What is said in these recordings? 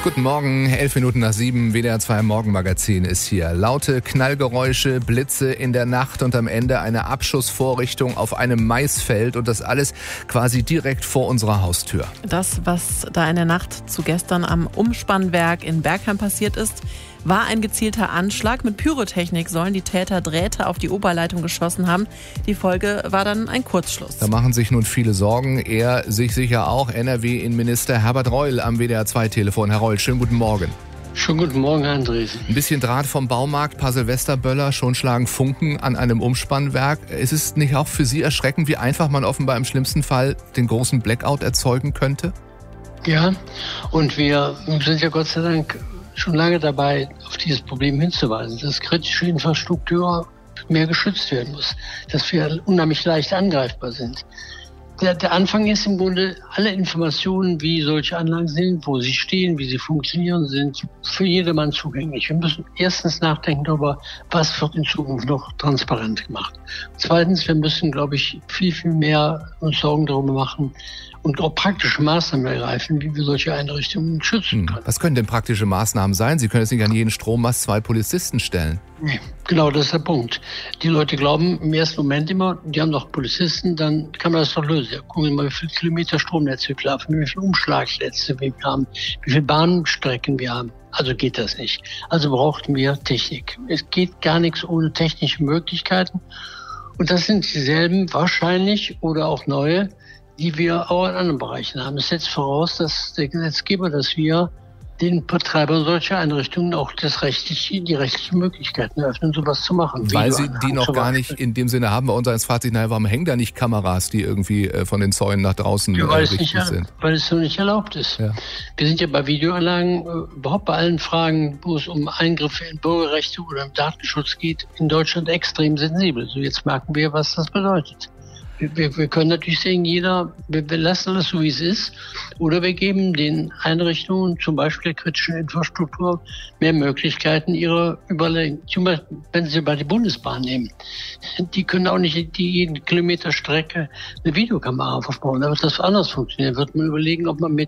Guten Morgen, 7:11, WDR 2 Morgenmagazin ist hier. Laute Knallgeräusche, Blitze in der Nacht und am Ende eine Abschussvorrichtung auf einem Maisfeld und das alles quasi direkt vor unserer Haustür. Das, was da in der Nacht zu gestern am Umspannwerk in Bergheim passiert ist, war ein gezielter Anschlag. Mit Pyrotechnik sollen die Täter Drähte auf die Oberleitung geschossen haben. Die Folge war dann ein Kurzschluss. Da machen sich nun viele Sorgen. Er sich sicher auch. NRW-Innenminister Herbert Reul am WDR 2-Telefon. Herr Reul, schönen guten Morgen. Schönen guten Morgen, Herr Andresen. Ein bisschen Draht vom Baumarkt, paar Silvesterböller, schon schlagen Funken an einem Umspannwerk. Ist es nicht auch für Sie erschreckend, wie einfach man offenbar im schlimmsten Fall den großen Blackout erzeugen könnte? Ja, und wir sind ja Gott sei Dank schon lange dabei, auf dieses Problem hinzuweisen, dass kritische Infrastruktur mehr geschützt werden muss, dass wir unheimlich leicht angreifbar sind. Der Anfang ist im Grunde, alle Informationen, wie solche Anlagen sind, wo sie stehen, wie sie funktionieren, sind für jedermann zugänglich. Wir müssen erstens nachdenken darüber, was wird in Zukunft noch transparent gemacht. Zweitens, wir müssen, glaube ich, viel mehr uns Sorgen darüber machen und auch praktische Maßnahmen ergreifen, wie wir solche Einrichtungen schützen können. Was können denn praktische Maßnahmen sein? Sie können jetzt nicht an jeden Strommast 2 Polizisten stellen. Nee, genau, das ist der Punkt. Die Leute glauben im ersten Moment immer, die haben doch Polizisten, dann kann man das doch lösen. Ja, gucken Sie mal, wie viele Kilometer Stromnetz wir laufen, wie viele Umschlagsnetze wir haben, wie viele Bahnstrecken wir haben. Also geht das nicht. Also brauchten wir Technik. Es geht gar nichts ohne technische Möglichkeiten. Und das sind dieselben wahrscheinlich oder auch neue, die wir auch in anderen Bereichen haben. Es setzt voraus, dass der Gesetzgeber, dass wir den Betreibern solcher Einrichtungen auch die rechtlichen Möglichkeiten eröffnen, sowas zu machen. Weil sie die noch gar nicht in dem Sinne haben. Bei uns als Fazit, warum hängen da nicht Kameras, die irgendwie von den Zäunen nach draußen gerichtet sind? Weil es so nicht erlaubt ist. Ja. Wir sind ja bei Videoanlagen, überhaupt bei allen Fragen, wo es um Eingriffe in Bürgerrechte oder im Datenschutz geht, in Deutschland extrem sensibel. So, jetzt merken wir, was das bedeutet. Wir können natürlich sagen, wir lassen alles so, wie es ist, oder wir geben den Einrichtungen, zum Beispiel der kritischen Infrastruktur, mehr Möglichkeiten, ihre Überlegungen. Zum Beispiel, wenn Sie bei der Bundesbahn nehmen, die können auch nicht die jeden Kilometer Strecke eine Videokamera aufbauen. Da wird das anders funktionieren. Da wird man überlegen, ob man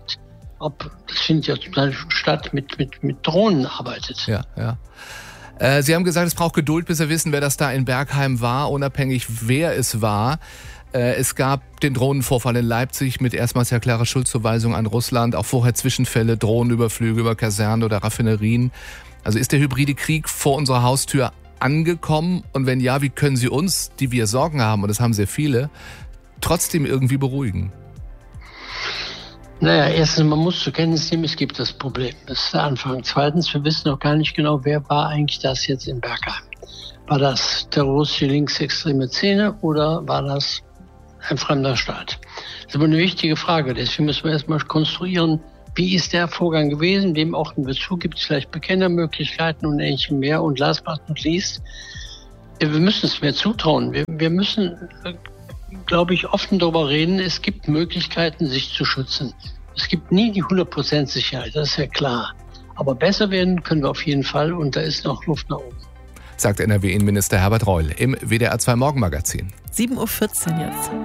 das findet ja zum Teil statt, mit Drohnen arbeitet. Ja. Sie haben gesagt, es braucht Geduld, bis wir wissen, wer das da in Bergheim war, unabhängig wer es war. Es gab den Drohnenvorfall in Leipzig mit erstmals ja klare Schuldzuweisung an Russland, auch vorher Zwischenfälle, Drohnenüberflüge über Kasernen oder Raffinerien. Also ist der hybride Krieg vor unserer Haustür angekommen? Und wenn ja, wie können Sie uns, die wir Sorgen haben, und das haben sehr viele, trotzdem irgendwie beruhigen? Naja, erstens, man muss zur Kenntnis nehmen, es gibt das Problem. Das ist der Anfang. Zweitens, wir wissen noch gar nicht genau, wer war eigentlich das jetzt in Bergheim. War das terroristische linksextreme Szene oder war das ein fremder Staat? Das ist aber eine wichtige Frage. Deswegen müssen wir erstmal konstruieren, wie ist der Vorgang gewesen, dem auch in Bezug gibt es vielleicht Bekennermöglichkeiten und ähnlichem mehr. Und last but not least, wir müssen es mehr zutrauen. Wir müssen, glaube ich, offen darüber reden, es gibt Möglichkeiten, sich zu schützen. Es gibt nie die 100% Sicherheit, das ist ja klar. Aber besser werden können wir auf jeden Fall und da ist noch Luft nach oben. Sagt NRW-Innenminister Herbert Reul im WDR 2 Morgenmagazin. 7:14 Uhr jetzt.